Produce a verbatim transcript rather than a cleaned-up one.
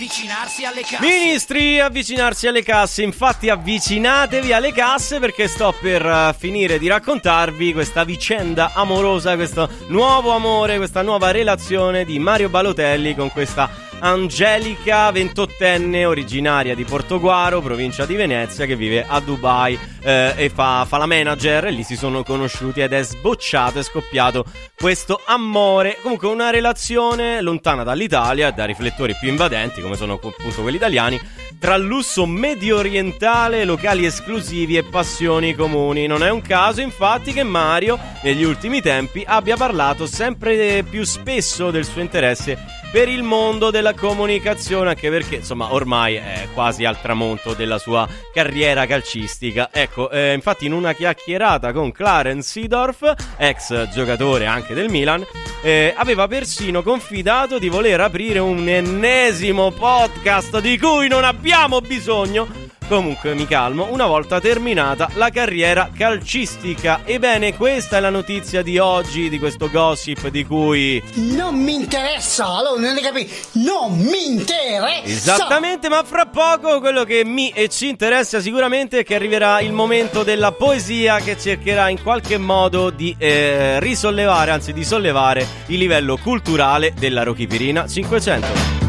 avvicinarsi alle casse. Ministri, avvicinarsi alle casse. Infatti avvicinatevi alle casse, perché sto per uh, finire di raccontarvi questa vicenda amorosa, questo nuovo amore, questa nuova relazione di Mario Balotelli con questa Angelica, ventottenne, originaria di Portoguaro, provincia di Venezia, che vive a Dubai eh, e fa, fa la manager. E lì si sono conosciuti ed è sbocciato, è scoppiato questo amore. Comunque una relazione lontana dall'Italia, da riflettori più invadenti come sono appunto quelli italiani, tra lusso medio orientale, locali esclusivi e passioni comuni. Non è un caso infatti che Mario negli ultimi tempi abbia parlato sempre più spesso del suo interesse per il mondo della comunicazione, anche perché insomma ormai è quasi al tramonto della sua carriera calcistica. Ecco, eh, infatti in una chiacchierata con Clarence Seedorf, ex giocatore anche del Milan, eh, aveva persino confidato di voler aprire un ennesimo podcast di cui non abbiamo bisogno. Comunque mi calmo, una volta terminata la carriera calcistica. Ebbene, questa è la notizia di oggi, di questo gossip di cui non mi interessa, allora non ne capisci, non mi interessa. Esattamente, ma fra poco quello che mi e ci interessa sicuramente è che arriverà il momento della poesia, che cercherà in qualche modo di eh, risollevare, anzi di sollevare il livello culturale della Rocchipirina cinquecento.